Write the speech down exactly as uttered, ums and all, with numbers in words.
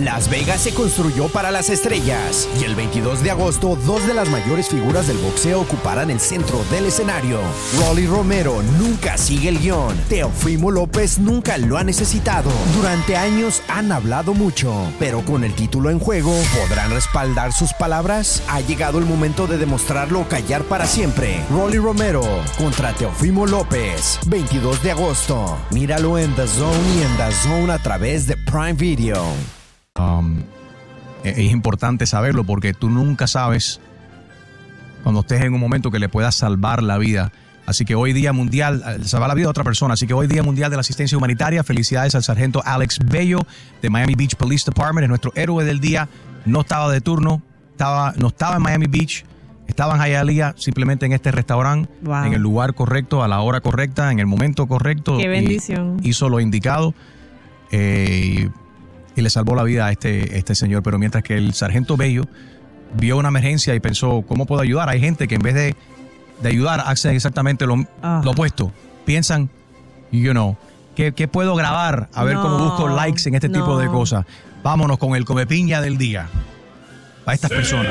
Las Vegas se construyó para las estrellas y el veintidós de agosto dos de las mayores figuras del boxeo ocuparán el centro del escenario. Rolly Romero nunca sigue el guión. Teofimo López nunca lo ha necesitado. Durante años han hablado mucho, pero con el título en juego, ¿podrán respaldar sus palabras? Ha llegado el momento de demostrarlo o callar para siempre. Rolly Romero contra Teofimo López, veintidós de agosto. Míralo en The Zone y en The Zone a través de Prime Video. Um, es importante saberlo porque tú nunca sabes cuando estés en un momento que le puedas salvar la vida. Así que hoy día mundial, salvar la vida de otra persona. Así que hoy día mundial de la asistencia humanitaria. Felicidades al sargento Alex Bello de Miami Beach Police Department. Es nuestro héroe del día. No estaba de turno, estaba, no estaba en Miami Beach, estaba en Hialeah, simplemente en este restaurante, wow. En el lugar correcto, a la hora correcta, en el momento correcto. Qué bendición. Hizo lo indicado. Eh, y le salvó la vida a este, este señor. Pero mientras que el sargento Bello vio una emergencia y pensó, ¿cómo puedo ayudar? Hay gente que en vez de, de ayudar hacen exactamente lo, oh. lo opuesto. Piensan, you know, ¿qué, qué puedo grabar? A ver no, cómo busco likes en este no. tipo de cosas. Vámonos con el come piña del día. Para estas personas.